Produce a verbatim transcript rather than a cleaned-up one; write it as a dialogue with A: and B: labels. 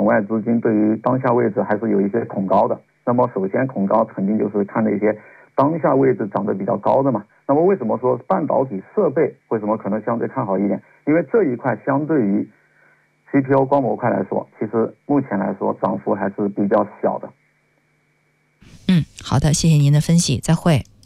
A: 外资金对于当下位置还是有一些恐高的。那么首先恐高肯定就是看那些当下位置涨得比较高的嘛。那么为什么说半导体设备为什么可能相对看好一点？因为这一块相对于 C P U 光模块来说，其实目前来说涨幅还是比较小的。
B: 嗯，好的，谢谢您的分析，再会。